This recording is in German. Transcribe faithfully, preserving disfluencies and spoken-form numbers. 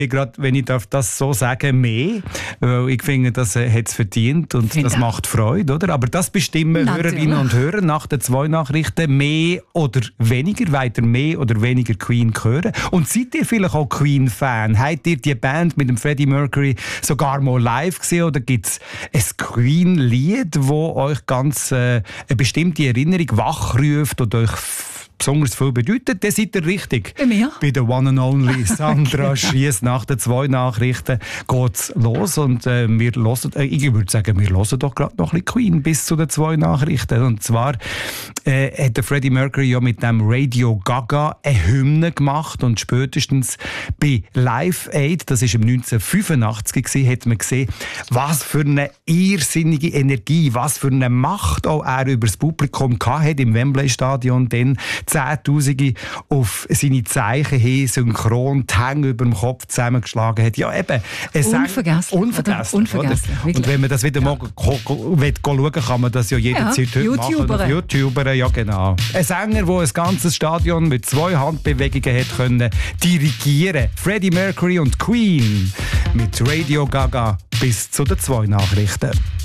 Gerade, wenn ich darf das so sagen, mehr, weil ich finde, das äh, hat es verdient und Find das auch. macht Freude, oder? Aber das bestimmen Natürlich. Hörerinnen und Hörer nach den zwei Nachrichten mehr oder weniger, weiter mehr oder weniger Queen hören. Und seid ihr vielleicht auch Queen-Fan? Habt ihr die Band mit dem Freddie Mercury sogar mal live gesehen oder gibt es ein Queen-Lied, das euch ganz äh, eine bestimmte Erinnerung wachruft oder euch besonders viel bedeutet, dann seid ihr richtig. Bei mir? Bei der One and Only Sandra Schiess. Nach den zwei Nachrichten geht's los und äh, wir hören, äh, ich würde sagen, wir hören doch gerade noch ein bisschen Queen bis zu den zwei Nachrichten. Und zwar äh, hat der Freddie Mercury ja mit dem Radio Gaga eine Hymne gemacht und spätestens bei Live Aid, das war im neunzehnhundertfünfundachtzig gewesen, hat man gesehen, was für eine irrsinnige Energie, was für eine Macht auch er über das Publikum hatte im Wembley-Stadion, dann Zehntausende auf seine Zeichen hin synchron die Hänge über dem Kopf zusammengeschlagen hat. Ja, eben. Unvergesslich. Unvergesslich. Unvergesslich, oder? Und wenn man das wieder ja. mal go- go- will schauen, kann man das ja jederzeit ja, heute YouTuber. machen. Auf YouTuber, ja genau. Ein Sänger, der ein ganzes Stadion mit zwei Handbewegungen hat können dirigieren. Freddie Mercury und Queen mit Radio Gaga bis zu den zwei Nachrichten.